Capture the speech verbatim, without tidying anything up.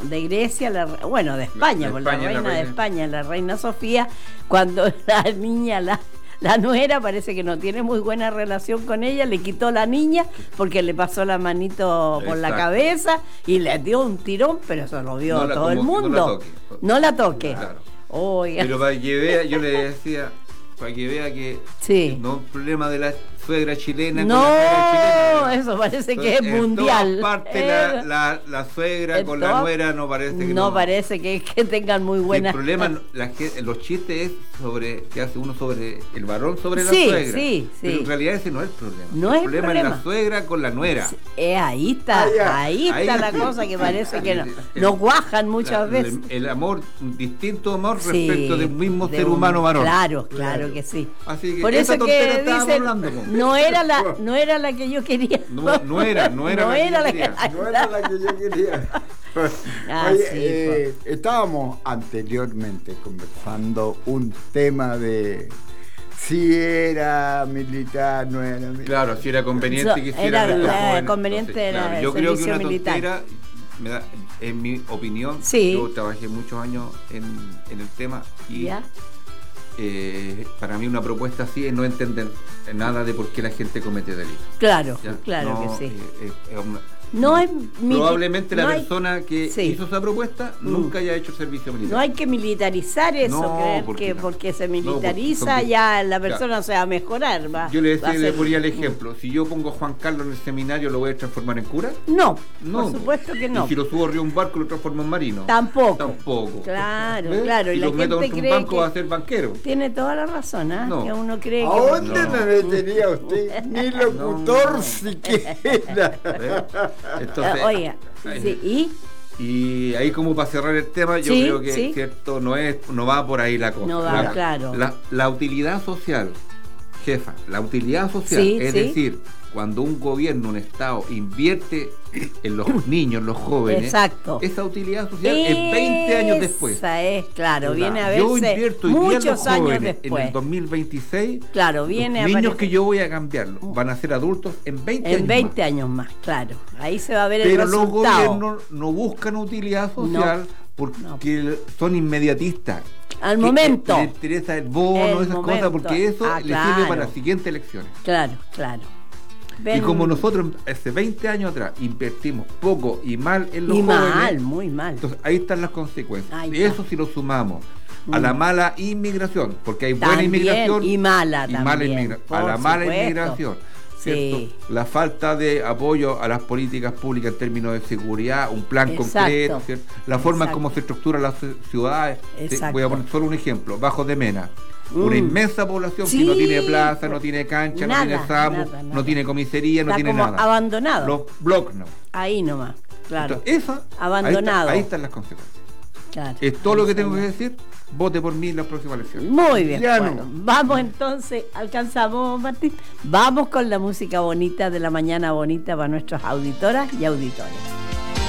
de Grecia, la, bueno, de España, de por España, la reina la reina. de España, la reina Sofía, cuando la niña, la, la nuera parece que no tiene muy buena relación con ella, le quitó la niña porque le pasó la manito por la Exacto. cabeza y le dio un tirón, pero eso lo vio No la- todo el como- no la mundo. toque. No la toque. Claro. Oiga. Pero para que vea, yo le decía, para que vea que Sí. no es un problema de la suegra chilena No, con la suegra chilena. eso parece que es En mundial. todas partes Eh, la, la, la suegra en con la todas- nuera no parece que no no. parece que, que tengan muy buena. El problema, no- la que- los chistes es sobre que hace uno sobre el varón sobre Sí, la suegra. sí, sí. Pero en realidad ese no es el problema. No el es el problema problema. es la suegra con la nuera. Eh, ahí está, Ah, ya. ahí está Ahí- la cosa que parece que no, El- nos guajan muchas La- veces. El, el amor, un distinto amor Sí, respecto del mismo de ser un- humano varón. Claro, claro que sí. Así que Por esa eso tontera que estábamos dicen, hablando, po. no era la, no era la que yo quería. No, no era, no era la que yo quería. No era la que yo quería. Ah, Oye, sí, eh, estábamos anteriormente conversando un tema de si era militar, no era militar. Claro, si era conveniente So- que hiciera era los la- jóvenes. conveniente era el yo creo que servicio una militar. tontera, me da, en mi opinión, Sí. yo trabajé muchos años en, en el tema y ¿Ya? eh, para mí una propuesta así es no entender nada de por qué la gente comete delitos. Claro, ¿ya? claro No, que sí. eh, es- es una- No es mili- probablemente la no hay- persona que sí. hizo esa propuesta Mm. nunca haya hecho servicio militar. No hay que militarizar eso, No, creer porque que no. porque se No, porque militariza son- ya la Claro. persona se va a mejorar. Va, Yo le va a decía, le ser- ponía el ejemplo, si yo pongo a Juan Carlos en el seminario, ¿lo voy a transformar en cura? No, No. por supuesto que no. Y si lo subo arriba de un barco, lo transformo en marino. Tampoco. Tampoco. Claro, ¿Ves? claro. Si Y la lo meto gente en un cree banco, que va a ser banquero. tiene toda la razón, ¿ah? No. Que uno cree ¿A que... dónde No. me metería usted? Ni locutor No. siquiera. ¿Ves? Entonces, Ah, oiga, ahí- sí, ¿y? Y ahí como para cerrar el tema, yo Sí, creo que sí. cierto no es, no va por ahí la cosa. No va, la, claro. La, la utilidad social, jefa, la utilidad social, Sí, es sí. decir, cuando un gobierno, un Estado invierte en los niños, en los jóvenes, Exacto. esa utilidad social es veinte años después. Esa es, claro, viene a Yo verse invierto hoy día en los muchos años jóvenes después. en el dos mil veintiséis. Claro, viene a Los niños aparecer- que yo voy a cambiar van a ser adultos en veinte años En más. veinte años más, claro. Ahí se va a ver Pero el los resultado. gobiernos no buscan utilidad social porque No. son inmediatistas. Al Que- momento. que les interesa el bono, El esas momento. cosas, porque eso Ah, le claro. sirve para las siguientes elecciones. Claro, claro. Y Ven- como nosotros hace veinte años atrás invertimos poco y mal en los y jóvenes, mal, muy mal. entonces ahí están las consecuencias. Ahí Y está. eso si lo sumamos a Mm. la mala inmigración, porque hay buena También, inmigración y mala y mala también, inmigra- por a la mala supuesto. inmigración. ¿cierto? Sí. La falta de apoyo a las políticas públicas en términos de seguridad, un plan Exacto. concreto, ¿cierto? La forma en Exacto. cómo se estructuran las ci- ciudades. Te- Exacto. Voy a poner solo un ejemplo, Bajo de Mena. Una Mm. inmensa población Sí, que no tiene plaza, no tiene cancha, nada, no tiene SAMU, nada, nada. no tiene comisaría, no Está tiene como nada. abandonado. Los bloques no. Ahí nomás, claro. Entonces, esa, Abandonado. Ahí, está- ahí están las consecuencias. claro. Es todo lo que Ahí tengo que está. decir. Vote por mí en las próximas elecciones. Muy bien. Ya bueno, no. vamos entonces, alcanzamos, Martín. Vamos con la música bonita de la mañana bonita para nuestras auditoras y auditores.